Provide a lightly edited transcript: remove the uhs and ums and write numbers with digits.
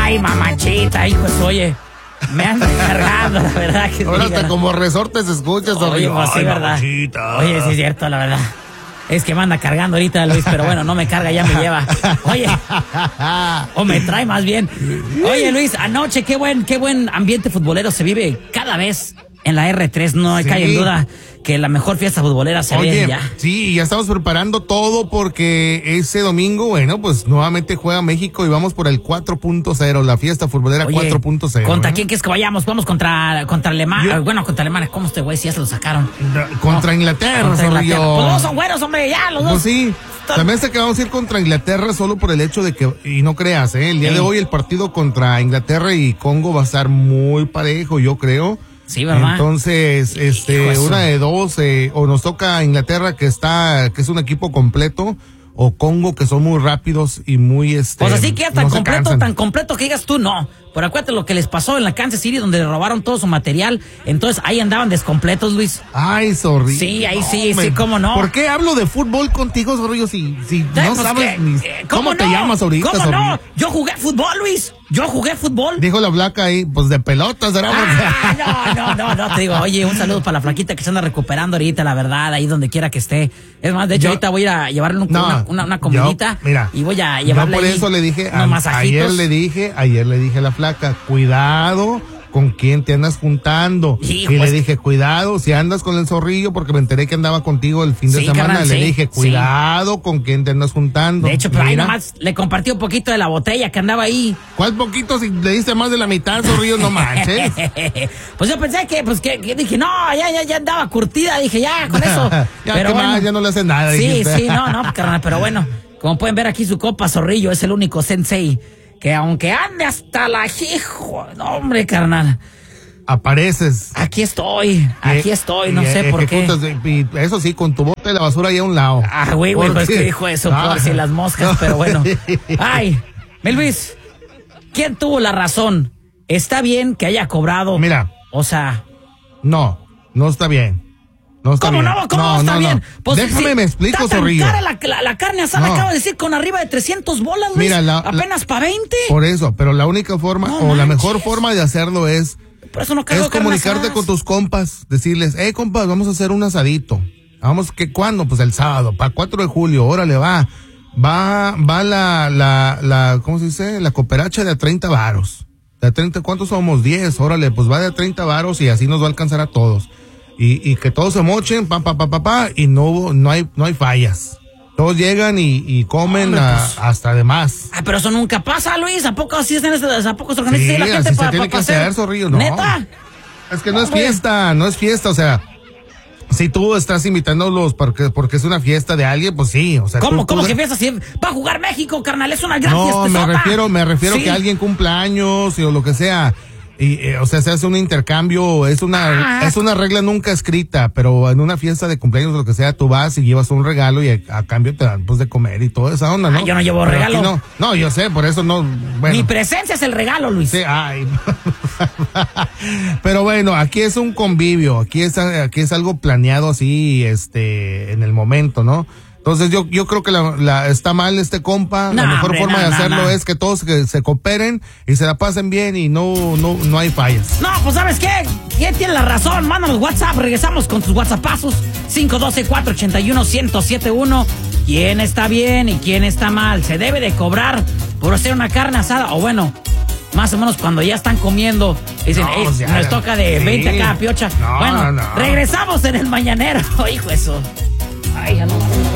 Ay, mamachita, hijos, oye. Me andan cargando, la verdad. Que ahora sí, hasta como resorte se escucha, oye, pues sí, ¿verdad? Mamachita. Oye, sí es cierto, la verdad. Es que me anda cargando ahorita, Luis, pero bueno, no me carga, ya me lleva. Oye, o me trae más bien. Oye, Luis, anoche qué buen ambiente futbolero se vive cada vez en la R3. No hay cae en duda que la mejor fiesta futbolera se ve ya. Sí, ya estamos preparando todo porque ese domingo, bueno, pues nuevamente juega México y vamos por el 4.0, la fiesta futbolera. Oye, 4.0. ¿Contra quién quieres que vayamos? Vamos contra Alemania. Bueno, contra Alemania, ¿cómo este güey si ya se lo sacaron? Contra Inglaterra, Zorrillo. Pues los dos son buenos, hombre, ya, los dos. Pues sí. También sé que vamos a ir contra Inglaterra solo por el hecho de que, y no creas, el día de hoy el partido contra Inglaterra y Congo va a estar muy parejo, yo creo. Sí, ¿verdad? Entonces, una de dos, o nos toca Inglaterra que es un equipo completo, o Congo que son muy rápidos y muy Pues así que ya tan no completo que digas tú, no. Pero acuérdate lo que les pasó en la Kansas City, donde le robaron todo su material. Entonces ahí andaban descompletos, Luis. Ay, Zorrillo. Sí, ahí sí, cómo no. ¿Por qué hablo de fútbol contigo, Zorrillo, si no pues sabes ni cómo te llamas ahorita, ¿Cómo Zorrillo? no? Yo jugué fútbol, Luis. Yo jugué fútbol. Dijo la flaca ahí, pues de pelotas, ¿verdad? No, te digo, oye, un saludo para la flaquita que se anda recuperando ahorita, la verdad, ahí donde quiera que esté. Es más, de hecho, ahorita voy a ir a llevarle una comidita. Mira, y voy a llevarle por eso le dije, ayer le dije a la flaca, cuidado con quién te andas juntando. Hijo, y le dije, cuidado si andas con el Zorrillo, porque me enteré que andaba contigo el fin de semana. Carnal, le dije, cuidado con quién te andas juntando. De hecho, pero ahí nomás le compartí un poquito de la botella que andaba ahí. ¿Cuál poquito? Si le diste más de la mitad, Zorrillo, no manches. Pues yo pensé que dije, no, ya andaba curtida, dije, ya, con eso. Ya, pero bueno, más, ya no le hace nada. Sí, no, carnal, pero bueno, como pueden ver aquí su copa Zorrillo es el único sensei que aunque ande hasta la hijo, no, hombre, carnal. Apareces. Aquí estoy, no sé por qué. Y eso sí, con tu bote de la basura ahí a un lado. Ah, güey, pues que dijo eso, por si las moscas, pero bueno. Ay, Luis, ¿quién tuvo la razón? ¿Está bien que haya cobrado? Mira. O sea. No está bien. No está ¿Cómo bien. no está bien? Pues déjame me explico, Zorrillo. Está tan cara la carne asada, acabo de decir, con arriba de 300 bolas, Luis. Mira, apenas para 20. Por eso, pero la única forma, la mejor forma de hacerlo es por eso no es comunicarte con tus compas, decirles, compas, vamos a hacer un asadito. Vamos, ¿cuándo? Pues el sábado, para 4 de julio, órale, va la ¿cómo se dice? La cooperacha de a 30 varos. De a 30, ¿cuántos somos? 10, órale, pues va de a 30 varos y así nos va a alcanzar a todos. Y que todos se mochen, y no hay fallas. Todos llegan y comen hasta de más. Ah, pero eso nunca pasa, Luis. ¿A poco así ¿A poco se organiza la gente así se tiene que hacer, Zorrillo? No. ¿Neta? Es que no es fiesta, o sea, si tú estás invitándolos porque es una fiesta de alguien, pues sí, o sea. ¿Cómo que fiesta? Si va a jugar México, carnal, es una gran fiesta. No, me refiero que alguien cumple años o lo que sea. Y, o sea, se hace un intercambio, es una regla nunca escrita, pero en una fiesta de cumpleaños o lo que sea, tú vas y llevas un regalo y a cambio te dan pues de comer y toda esa onda, ¿no? Yo no llevo regalo. No, yo sé, por eso no, bueno. Mi presencia es el regalo, Luis. Sí, pero bueno, aquí es un convivio, aquí es algo planeado así, en el momento, ¿no? Entonces yo creo que está mal este compa. La mejor forma de hacerlo es que todos se cooperen y se la pasen bien y no hay fallas. No, pues ¿sabes qué? ¿Quién tiene la razón? Mándanos WhatsApp, regresamos con tus WhatsAppazos. 512-481-1071. ¿Quién está bien y quién está mal? ¿Se debe de cobrar por hacer una carne asada? O bueno, más o menos cuando ya están comiendo, dicen, nos toca de 20 acá, piocha. Regresamos en el mañanero. Hijo eso. Ay, ya no.